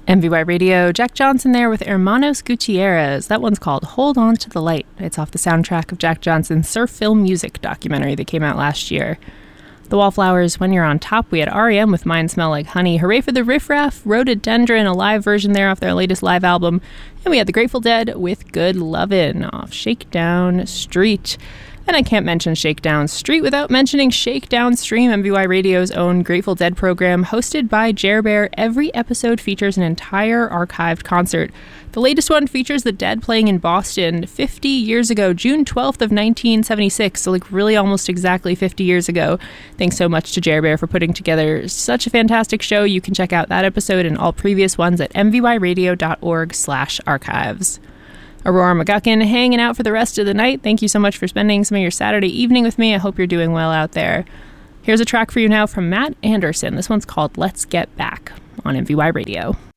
MVY Radio, Jack Johnson there with Hermanos Gutierrez. That one's called Hold On to the Light. It's off the soundtrack of Jack Johnson's Surf Film Music documentary that came out last year. The Wallflowers, When You're on Top, we had R.E.M. with Mine Smell Like Honey, Hooray for the Riff Raff, Rhododendron, a live version there off their latest live album, and we had the Grateful Dead with Good Lovin' off Shakedown Street. And I can't mention Shakedown Street without mentioning Shakedown Stream, MVY Radio's own Grateful Dead program, hosted by Jer Bear. Every episode features an entire archived concert. The latest one features the Dead playing in Boston 50 years ago, June 12th of 1976, so really almost exactly 50 years ago. Thanks so much to Jer Bear for putting together such a fantastic show. You can check out that episode and all previous ones at mvyradio.org/archives. Aurora McGuckin hanging out for the rest of the night. Thank you so much for spending some of your Saturday evening with me. I hope you're doing well out there. Here's a track for you now from Matt Anderson. This one's called Let's Get Back on MVY Radio.